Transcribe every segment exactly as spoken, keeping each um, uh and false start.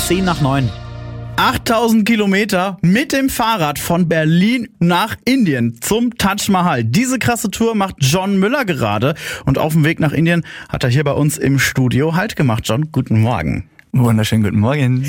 zehn nach neun. achttausend Kilometer mit dem Fahrrad von Berlin nach Indien zum Taj Mahal. Diese krasse Tour macht John Müller gerade. Und auf dem Weg nach Indien hat er hier bei uns im Studio Halt gemacht. John, guten Morgen. Wunderschönen guten Morgen.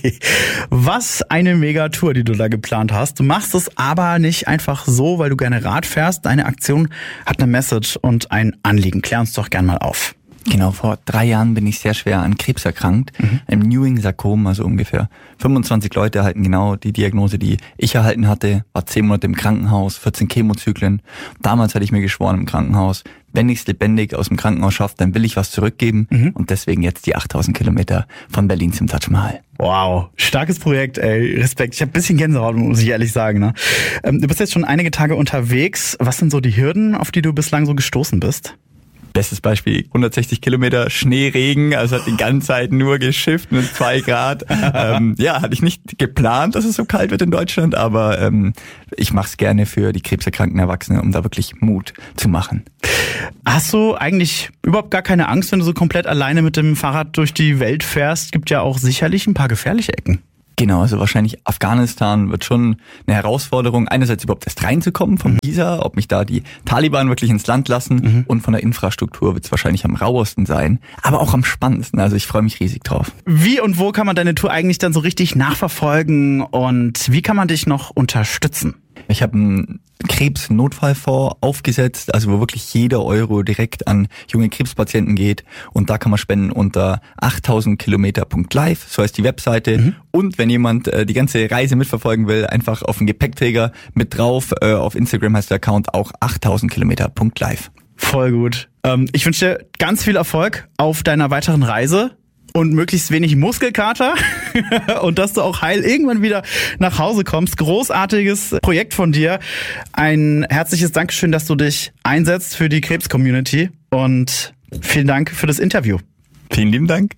Was eine Mega-Tour, die du da geplant hast. Du machst es aber nicht einfach so, weil du gerne Rad fährst. Deine Aktion hat eine Message und ein Anliegen. Klär uns doch gern mal auf. Genau, vor drei Jahren bin ich sehr schwer an Krebs erkrankt, mhm. einem Ewing-Sarkom, also ungefähr fünfundzwanzig Leute erhalten genau die Diagnose, die ich erhalten hatte, war zehn Monate im Krankenhaus, vierzehn Chemozyklen. Damals hatte ich mir geschworen im Krankenhaus, wenn ich es lebendig aus dem Krankenhaus schaffe, dann will ich was zurückgeben mhm. und deswegen jetzt die achttausend Kilometer von Berlin zum Taj Mahal. Wow, starkes Projekt, ey, Respekt. Ich habe ein bisschen Gänsehaut, muss ich ehrlich sagen. Ne? Ähm, du bist jetzt schon einige Tage unterwegs. Was sind so die Hürden, auf die du bislang so gestoßen bist? Bestes Beispiel, hundertsechzig Kilometer Schneeregen, also hat die ganze Zeit nur geschifft mit zwei Grad. ähm, ja, hatte ich nicht geplant, dass es so kalt wird in Deutschland, aber ähm, ich mache es gerne für die krebserkrankten Erwachsenen, um da wirklich Mut zu machen. Hast du eigentlich überhaupt gar keine Angst, wenn du so komplett alleine mit dem Fahrrad durch die Welt fährst? Gibt ja auch sicherlich ein paar gefährliche Ecken. Genau, also wahrscheinlich Afghanistan wird schon eine Herausforderung, einerseits überhaupt erst reinzukommen vom mhm. Visa, ob mich da die Taliban wirklich ins Land lassen mhm. und von der Infrastruktur wird es wahrscheinlich am rauesten sein, aber auch am spannendsten, also ich freue mich riesig drauf. Wie und wo kann man deine Tour eigentlich dann so richtig nachverfolgen und wie kann man dich noch unterstützen? Ich habe einen Krebs-Notfallfonds aufgesetzt, also wo wirklich jeder Euro direkt an junge Krebspatienten geht und da kann man spenden unter achttausend Kilometer Punkt live, so heißt die Webseite mhm. und wenn jemand äh, die ganze Reise mitverfolgen will, einfach auf den Gepäckträger mit drauf, äh, auf Instagram heißt der Account auch achttausend Kilometer Punkt live. Voll gut. Ähm, ich wünsche dir ganz viel Erfolg auf deiner weiteren Reise. Und möglichst wenig Muskelkater und dass du auch heil irgendwann wieder nach Hause kommst. Großartiges Projekt von dir. Ein herzliches Dankeschön, dass du dich einsetzt für die Krebs-Community und vielen Dank für das Interview. Vielen lieben Dank.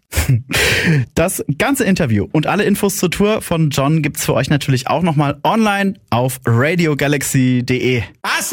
Das ganze Interview und alle Infos zur Tour von John gibt's für euch natürlich auch nochmal online auf radio galaxy punkt de.